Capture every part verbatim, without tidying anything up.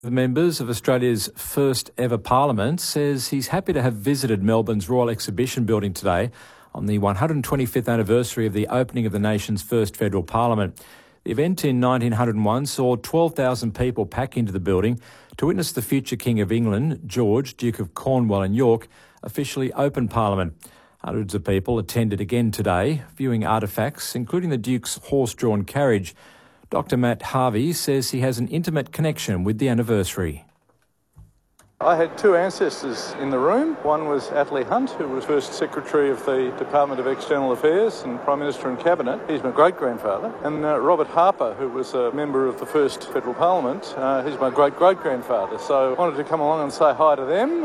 The members of Australia's first ever parliament says he's happy to have visited Melbourne's Royal Exhibition Building today on the one hundred twenty-fifth anniversary of the opening of the nation's first federal parliament. The event in nineteen oh one saw twelve thousand people pack into the building to witness the future King of England, George, Duke of Cornwall and York, officially open Parliament. Hundreds of people attended again today, viewing artefacts, including the Duke's horse-drawn carriage. Doctor Matt Harvey says he has an intimate connection with the anniversary. I had two ancestors in the room. One was Attlee Hunt, who was first Secretary of the Department of External Affairs and Prime Minister and Cabinet. He's my great-grandfather. And uh, Robert Harper, who was a member of the first Federal Parliament, uh, he's my great-great-grandfather. So I wanted to come along and say hi to them.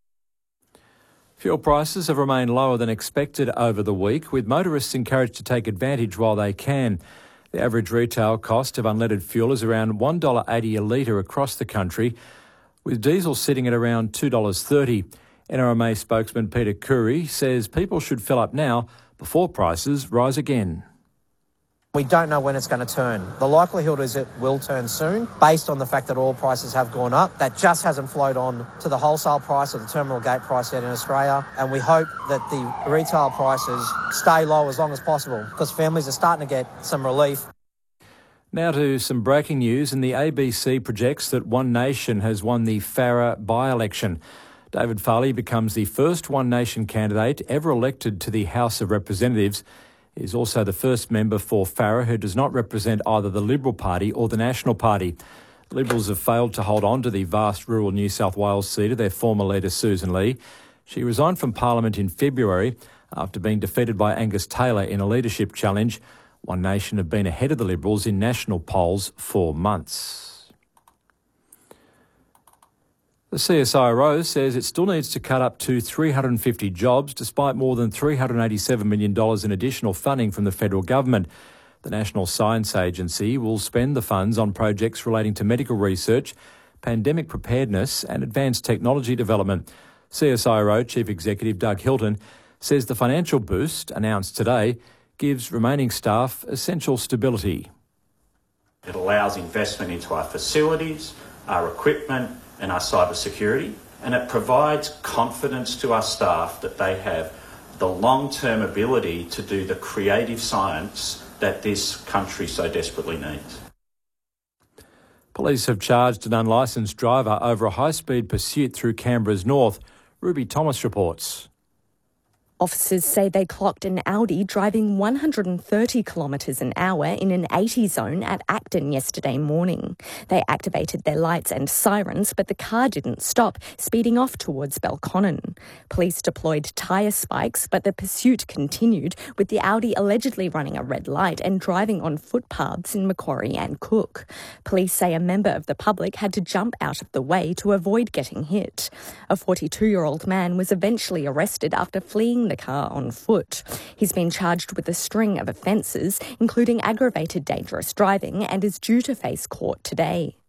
Fuel prices have remained lower than expected over the week, with motorists encouraged to take advantage while they can. The average retail cost of unleaded fuel is around one dollar eighty a litre across the country, with diesel sitting at around two dollars thirty. N R M A spokesman Peter Curry says people should fill up now before prices rise again. We don't know when it's going to turn. The likelihood is it will turn soon, based on the fact that oil prices have gone up. That just hasn't flowed on to the wholesale price or the terminal gate price yet in Australia. And we hope that the retail prices stay low as long as possible, because families are starting to get some relief. Now to some breaking news, and the A B C projects that One Nation has won the Farrer by-election. David Farley becomes the first One Nation candidate ever elected to the House of Representatives. He is also the first member for Farrer who does not represent either the Liberal Party or the National Party. Liberals have failed to hold on to the vast rural New South Wales seat of their former leader Susan Lee. She resigned from Parliament in February after being defeated by Angus Taylor in a leadership challenge. One Nation have been ahead of the Liberals in national polls for months. The C S I R O says it still needs to cut up to three hundred fifty jobs despite more than three hundred eighty-seven million dollars in additional funding from the federal government. The National Science Agency will spend the funds on projects relating to medical research, pandemic preparedness and advanced technology development. C S I R O Chief Executive Doug Hilton says the financial boost announced today gives remaining staff essential stability. It allows investment into our facilities, our equipment and our cyber security, and it provides confidence to our staff that they have the long-term ability to do the creative science that this country so desperately needs. Police have charged an unlicensed driver over a high-speed pursuit through Canberra's north. Ruby Thomas reports. Officers say they clocked an Audi driving one hundred thirty kilometres an hour in an eighty zone at Acton yesterday morning. They activated their lights and sirens, but the car didn't stop, speeding off towards Belconnen. Police deployed tyre spikes, but the pursuit continued, with the Audi allegedly running a red light and driving on footpaths in Macquarie and Cook. Police say a member of the public had to jump out of the way to avoid getting hit. A forty-two-year-old man was eventually arrested after fleeing the car on foot. He's been charged with a string of offences, including aggravated dangerous driving, and is due to face court today.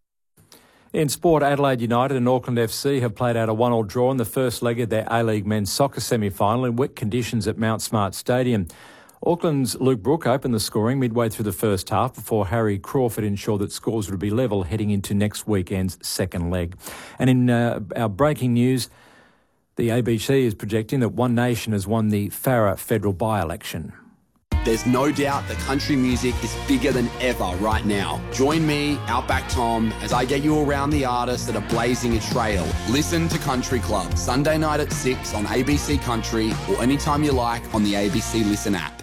In sport, Adelaide United and Auckland F C have played out a one-all draw in the first leg of their A-League men's soccer semi-final in wet conditions at Mount Smart Stadium. Auckland's Luke Brook opened the scoring midway through the first half before Harry Crawford ensured that scores would be level heading into next weekend's second leg. And in uh, our breaking news, the A B C is projecting that One Nation has won the Farrer federal by-election. There's no doubt that country music is bigger than ever right now. Join me, Outback Tom, as I get you around the artists that are blazing a trail. Listen to Country Club, Sunday night at six on A B C Country or anytime you like on the A B C Listen app.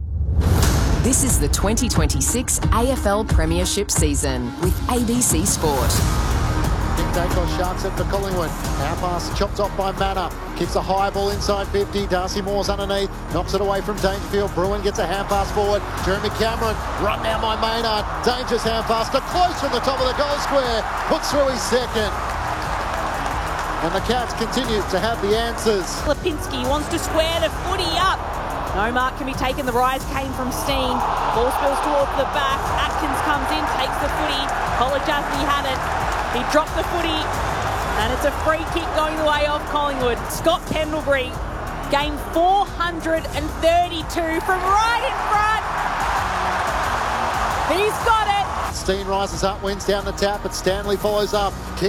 This is the twenty twenty-six A F L Premiership season with A B C Sport. Big takeoff, Sharks it for Collingwood. Our pass chopped off by Manor. Kicks a high ball inside fifty. Darcy Moore's underneath. Knocks it away from Dangerfield. Bruin gets a hand pass forward. Jeremy Cameron run down by Maynard. Dangerous hand pass to close from the top of the goal square. Puts through his second. And the Cats continue to have the answers. Lipinski wants to square the footy up. No mark can be taken. The rise came from Steen. Ball spills towards the back. Atkins comes in, takes the footy. Kolajasny had it. He dropped the footy, and it's a free kick going the way of Collingwood. Scott Pendlebury, game four hundred thirty-two from right in front. He's got it. Steen rises up, wins down the tap, but Stanley follows up. Kick